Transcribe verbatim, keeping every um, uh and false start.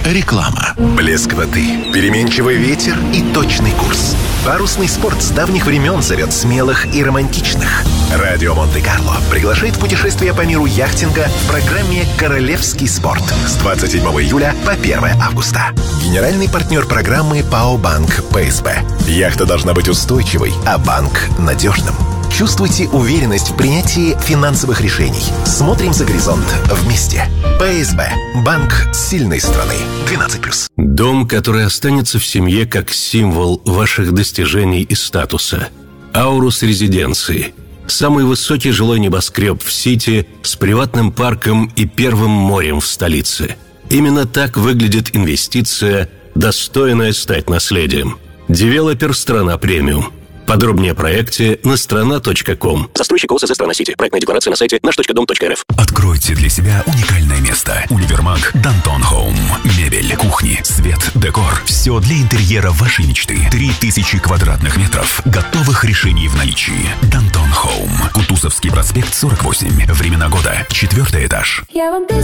Реклама. Блеск воды, переменчивый ветер и точный курс. Парусный спорт с давних времен зовет смелых и романтичных. Радио Монте-Карло приглашает в путешествие по миру яхтинга в программе «Королевский спорт» с двадцать седьмого июля по первое августа. Генеральный партнер программы ПАО «Банк ПСБ». Яхта должна быть устойчивой, а банк – надежным. Чувствуйте уверенность в принятии финансовых решений. Смотрим за горизонт вместе. ПСБ. Банк сильной страны. двенадцать плюс. Дом, который останется в семье как символ ваших достижений и статуса. Аурус резиденции. Самый высокий жилой небоскреб в Сити с приватным парком и первым морем в столице. Именно так выглядит инвестиция, достойная стать наследием. Девелопер «Страна Премиум». Подробнее о проекте на страна точка ком. Застройщик ОСЗ «Страна Сити». Проектная декларация на сайте наш точка дом точка эр эф. Откройте для себя уникальное место. Универмаг Дантон Хоум. Мебель, кухни, свет, декор. Все для интерьера вашей мечты. Три тысячи квадратных метров готовых решений в наличии. Дантон Хоум. Кутузовский проспект, сорок восемь. Времена года. Четвертый этаж.